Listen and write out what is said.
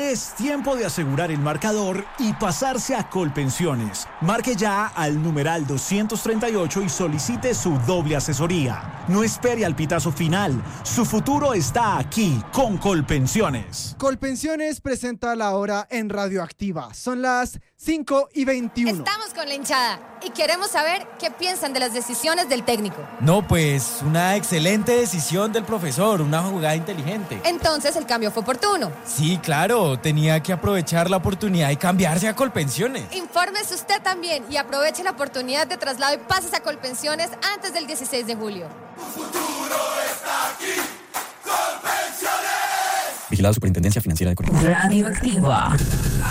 Es tiempo de asegurar el marcador y pasarse a Colpensiones. Marque ya al numeral 238 y solicite su doble asesoría. No espere al pitazo final. Su futuro está aquí con Colpensiones. Colpensiones presenta la hora en Radioactiva. Son las 5:21. Estamos con la hinchada y queremos saber qué piensan de las decisiones del técnico. No, pues una excelente decisión del profesor, una jugada inteligente. Entonces el cambio fue oportuno. Sí, claro, tenía que aprovechar la oportunidad y cambiarse a Colpensiones. Infórmese usted también y aproveche la oportunidad de traslado y pases a Colpensiones antes del 16 de julio. Tu futuro está aquí. Colpensiones. Vigilado Superintendencia Financiera de Colombia. Radioactiva.